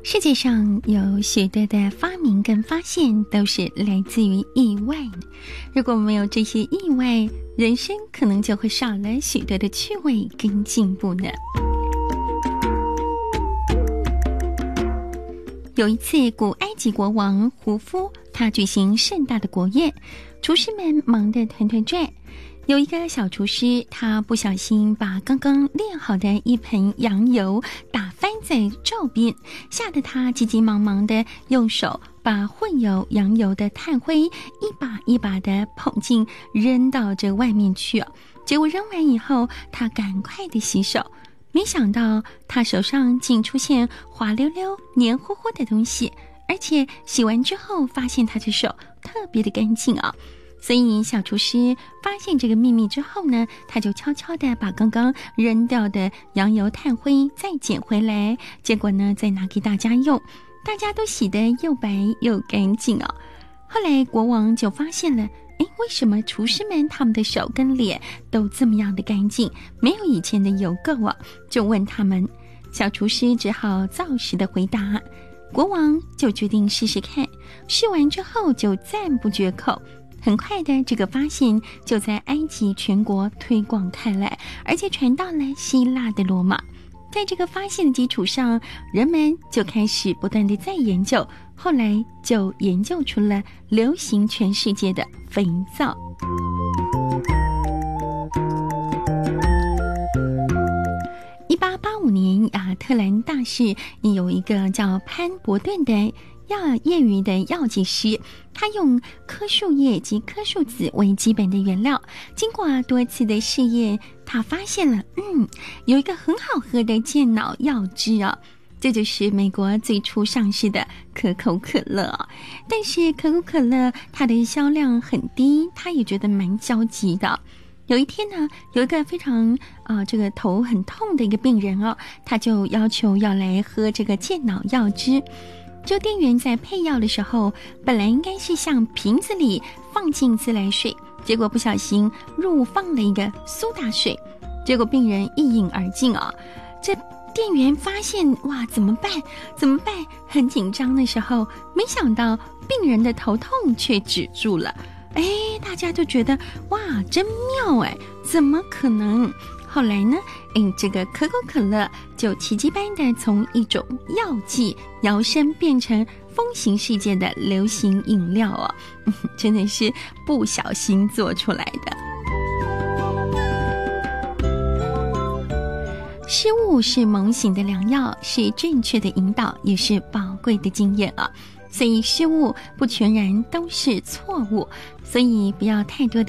世界上有许多的发明跟发现都是来自于意外的，如果没有这些意外，人生可能就会少了许多的趣味跟进步呢。有一次，古埃及国王胡夫他举行盛大的国宴，厨师们忙得团团转。有一个小厨师，他不小心把刚刚炼好的一盆羊油打翻在灶边，吓得他急急忙忙地用手把混有羊油的炭灰一把一把地捧进扔到这外面去。结果扔完以后，他赶快地洗手，没想到他手上竟出现滑溜溜黏糊糊的东西，而且洗完之后发现他的手特别的干净啊。所以小厨师发现这个秘密之后呢，他就悄悄地把刚刚扔掉的羊油炭灰再捡回来，结果呢再拿给大家用，大家都洗得又白又干净哦。后来国王就发现了，为什么厨师们他们的手跟脸都这么样的干净，没有以前的油垢啊？就问他们，小厨师只好照实的回答，国王就决定试试看，试完之后就赞不绝口。很快的，这个发现就在埃及全国推广开来，而且传到了希腊的罗马。在这个发现的基础上，人们就开始不断的在研究，后来就研究出了流行全世界的肥皂。1885年亚特兰大市有一个叫潘伯顿的业余的药剂师，他用棵树叶及棵树籽为基本的原料，经过多次的试验，他发现了有一个很好喝的健脑药汁啊，这就是美国最初上市的可口可乐。但是可口可乐它的销量很低，他也觉得蛮焦急的。有一天呢，有一个非常这个头很痛的一个病人他就要求要来喝这个健脑药汁。这店员在配药的时候，本来应该是向瓶子里放进自来水，结果不小心入放了一个苏打水，结果病人一饮而尽这店员发现，哇，怎么办？很紧张的时候，没想到病人的头痛却止住了。大家都觉得哇，真妙怎么可能？后来呢，这个可口可乐就奇迹般的从一种药剂摇身变成风行世界的流行饮料真的是不小心做出来的。失误是猛醒的良药，是正确的引导，也是宝贵的经验所以失误不全然都是错误，所以不要太多的